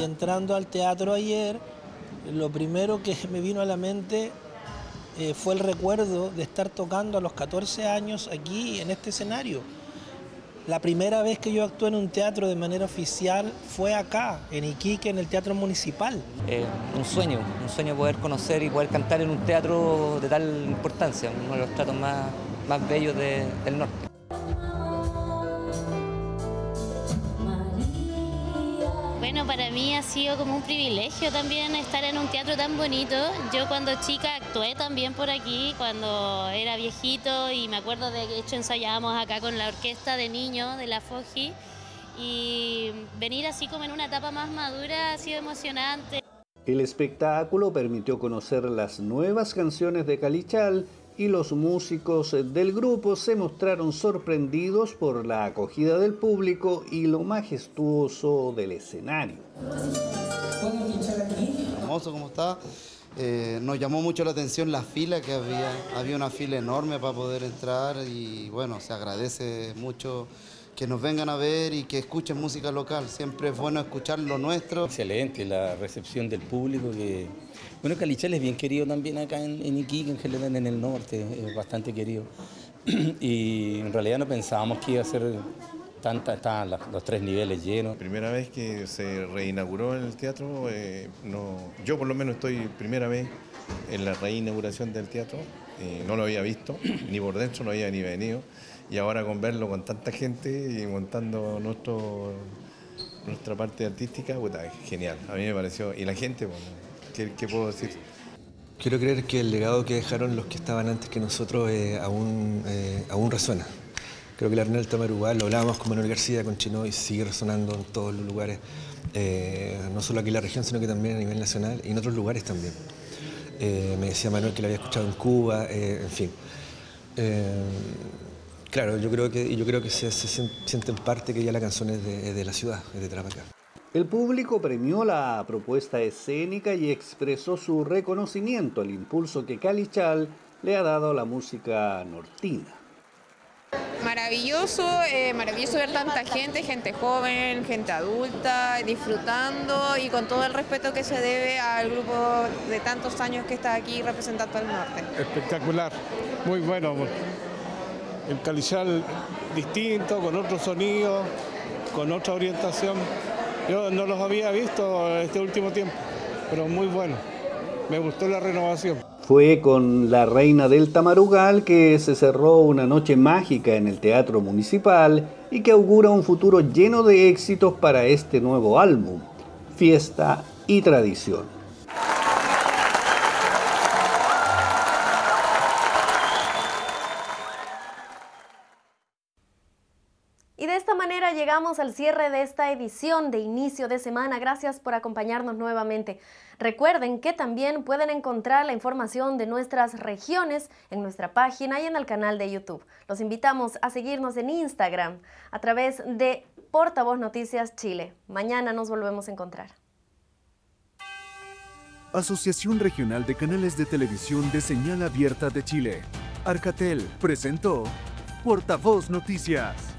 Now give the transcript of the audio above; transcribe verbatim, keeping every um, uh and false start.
entrando al teatro ayer, lo primero que me vino a la mente eh, fue el recuerdo de estar tocando a los catorce años aquí en este escenario. La primera vez que yo actué en un teatro de manera oficial fue acá, en Iquique, en el Teatro Municipal. Eh, un sueño, un sueño poder conocer y poder cantar en un teatro de tal importancia, uno de los teatros más, más bellos de, del norte. Bueno, para mí ha sido como un privilegio también estar en un teatro tan bonito. Yo cuando chica actué también por aquí, cuando era viejito, y me acuerdo de que de hecho ensayábamos acá con la orquesta de niños de la Foji, y venir así como en una etapa más madura ha sido emocionante. El espectáculo permitió conocer las nuevas canciones de Calichal y los músicos del grupo se mostraron sorprendidos por la acogida del público y lo majestuoso del escenario. Hermoso como está. Eh, nos llamó mucho la atención la fila que había. Había una fila enorme para poder entrar y bueno, se agradece mucho que nos vengan a ver y que escuchen música local. Siempre es bueno escuchar lo nuestro. Excelente la recepción del público. Que bueno, Calichal es bien querido también acá en, en Iquique, en general en el norte, es bastante querido. Y en realidad no pensábamos que iba a ser tanta, estaban los tres niveles llenos. Primera vez que se reinauguró el teatro, eh, no, yo por lo menos estoy primera vez en la reinauguración del teatro, eh, no lo había visto, ni por dentro, no había ni venido. Y ahora con verlo con tanta gente y montando nuestro, nuestra parte artística, puta, genial. A mí me pareció, y la gente, bueno, ¿qué, qué puedo decir? Quiero creer que el legado que dejaron los que estaban antes que nosotros eh, aún, eh, aún resuena. Creo que la Arnel Tamarugal, lo hablábamos con Manuel García, con Chinoy, sigue resonando en todos los lugares, eh, no solo aquí en la región, sino que también a nivel nacional y en otros lugares también. Eh, me decía Manuel que lo había escuchado en Cuba, eh, en fin. Eh, Claro, yo creo que, yo creo que se, se siente en parte que ya la canción es de, es de la ciudad, es de Tarapacá. El público premió la propuesta escénica y expresó su reconocimiento al impulso que Calichal le ha dado a la música nortina. Maravilloso, eh, maravilloso ver tanta gente, gente joven, gente adulta, disfrutando y con todo el respeto que se debe al grupo de tantos años que está aquí representando al norte. Espectacular, muy bueno. El Calichal distinto, con otro sonido, con otra orientación. Yo no los había visto este último tiempo, pero muy bueno. Me gustó la renovación. Fue con La Reina del Tamarugal que se cerró una noche mágica en el Teatro Municipal y que augura un futuro lleno de éxitos para este nuevo álbum, Fiesta y Tradición. Y de esta manera llegamos al cierre de esta edición de inicio de semana. Gracias por acompañarnos nuevamente. Recuerden que también pueden encontrar la información de nuestras regiones en nuestra página y en el canal de YouTube. Los invitamos a seguirnos en Instagram a través de Portavoz Noticias Chile. Mañana nos volvemos a encontrar. Asociación Regional de Canales de Televisión de Señal Abierta de Chile. Arcatel presentó Portavoz Noticias.